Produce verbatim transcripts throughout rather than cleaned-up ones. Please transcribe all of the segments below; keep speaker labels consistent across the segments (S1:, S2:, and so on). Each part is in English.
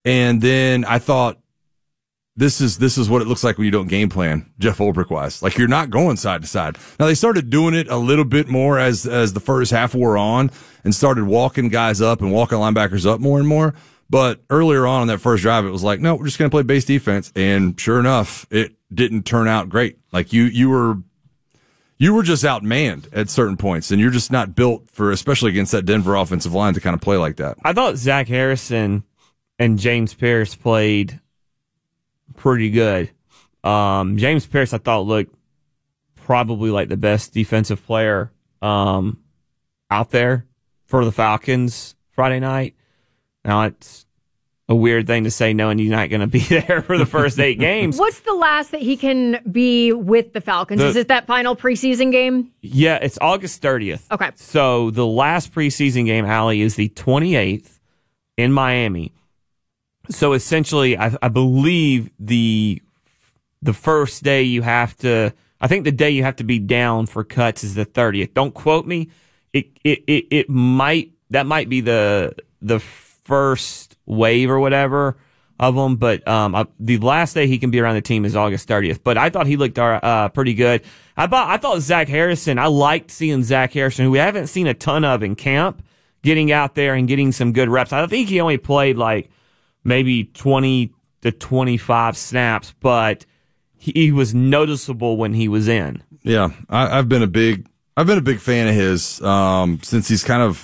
S1: And then I thought, this is this is what it looks like when you don't game plan, Jeff Ulbrich wise. Like, you're not going side to side. Now, they started doing it a little bit more as as the first half wore on and started walking guys up and walking linebackers up more and more. But earlier on in that first drive, it was like, no, we're just going to play base defense. And sure enough, it didn't turn out great. Like, you you were you were just outmanned at certain points, and you're just not built for, especially against that Denver offensive line, to kind of play like that.
S2: I thought Zach Harrison and James Pierce played pretty good. Um, James Pierce, I thought, looked probably like the best defensive player um, out there for the Falcons Friday night. Now, it's a weird thing to say knowing you're not going to be there for the first eight games.
S3: What's the last that he can be with the Falcons? The, Is it that final preseason game?
S2: Yeah, it's August thirtieth.
S3: Okay.
S2: So the last preseason game, Allie, is the twenty-eighth in Miami. So essentially, I, I believe the the first day you have to, I think the day you have to be down for cuts is the thirtieth. Don't quote me. It it it, it might that might be the the first wave or whatever of them, but um, I, the last day he can be around the team is August thirtieth. But I thought he looked uh, pretty good. I thought I thought Zach Harrison. I liked seeing Zach Harrison, who we haven't seen a ton of in camp, getting out there and getting some good reps. I think he only played like maybe twenty to twenty-five snaps, but he, he was noticeable when he was in.
S1: Yeah, I, I've been a big, I've been a big fan of his um, since he's kind of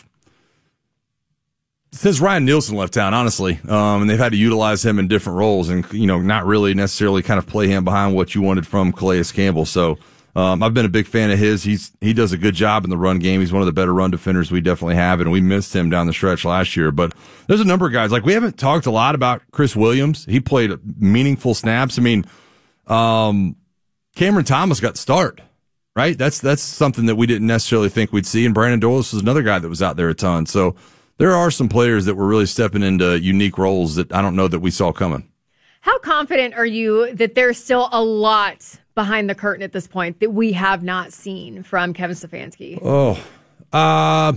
S1: since Ryan Nielsen left town, honestly, um, and they've had to utilize him in different roles, and you know, not really necessarily kind of play him behind what you wanted from Calais Campbell. So um, I've been a big fan of his. He's he does a good job in the run game. He's one of the better run defenders we definitely have, and we missed him down the stretch last year. But there's a number of guys, like we haven't talked a lot about Chris Williams. He played meaningful snaps. I mean, um, Cameron Thomas got the start, right? That's that's something that we didn't necessarily think we'd see. And Brandon Doyles was another guy that was out there a ton. So there are some players that were really stepping into unique roles that I don't know that we saw coming.
S3: How confident are you that there's still a lot behind the curtain at this point that we have not seen from Kevin Stefanski?
S1: Oh, uh,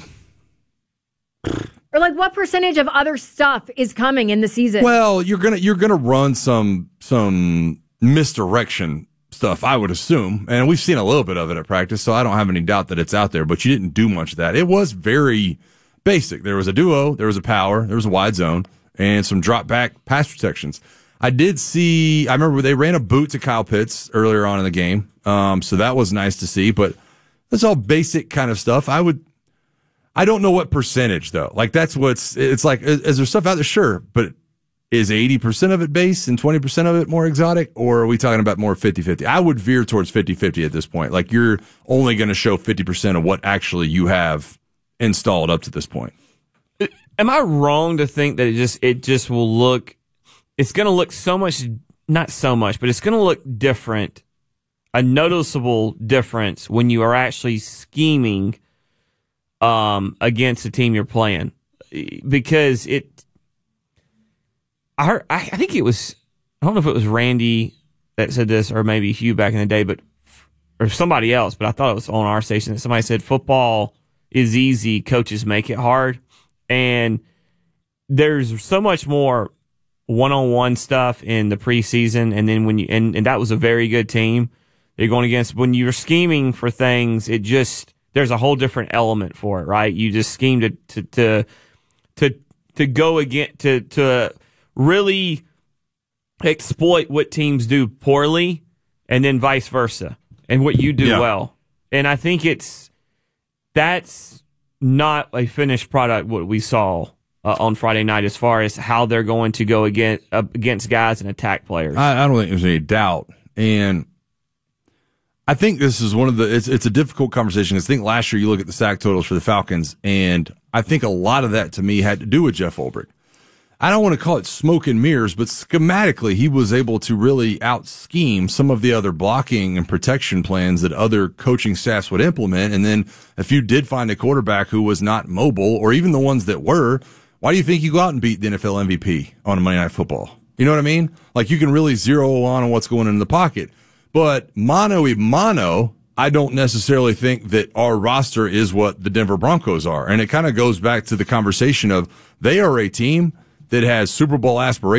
S3: or like what percentage of other stuff is coming in the season?
S1: Well, you're gonna you're gonna run some some misdirection stuff, I would assume, and we've seen a little bit of it at practice, so I don't have any doubt that it's out there. But you didn't do much of that. It was very basic. There was a duo, there was a power, there was a wide zone, and some drop back pass protections. I did see, I remember they ran a boot to Kyle Pitts earlier on in the game, um, so that was nice to see, but that's all basic kind of stuff. I would, I don't know what percentage, though. Like, that's what's, it's like, is, is there stuff out there? Sure, but is eighty percent of it base and twenty percent of it more exotic, or are we talking about more fifty-fifty? I would veer towards fifty-fifty at this point. Like, you're only going to show fifty percent of what actually you have installed up to this point.
S2: Am I wrong to think that it just it just will look, it's going to look so much, not so much, but it's going to look different, a noticeable difference when you are actually scheming um, against the team you're playing? Because it, I heard, I think it was, I don't know if it was Randy that said this or maybe Hugh back in the day, but or somebody else, but I thought it was on our station that somebody said football is easy, coaches make it hard. And there's so much more one-on-one stuff in the preseason, and then when you and, and that was a very good team they're going against. When you're scheming for things, it just there's a whole different element for it, right? You just scheme to to to to, to go again to to really exploit what teams do poorly, and then vice versa, and what you do yeah. well. And I think it's that's not a finished product what we saw Uh, on Friday night as far as how they're going to go against, uh, against guys and attack players.
S1: I, I don't think there's any doubt. And I think this is one of the, it's, it's a difficult conversation. I think last year you look at the sack totals for the Falcons, and I think a lot of that to me had to do with Jeff Ulbrich. I don't want to call it smoke and mirrors, but schematically he was able to really out scheme some of the other blocking and protection plans that other coaching staffs would implement. And then if you did find a quarterback who was not mobile, or even the ones that were, why do you think you go out and beat the N F L M V P on a Monday Night Football? You know what I mean? Like, you can really zero on on what's going on in the pocket. But mano y mano, I don't necessarily think that our roster is what the Denver Broncos are. And it kind of goes back to the conversation of they are a team that has Super Bowl aspirations